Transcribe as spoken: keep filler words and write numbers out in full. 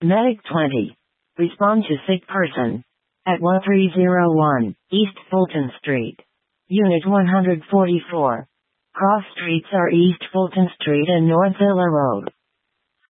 Medic twenty. Respond to sick person. At one three zero one, East Fulton Street. Unit one forty-four. Cross streets are East Fulton Street and North Villa Road.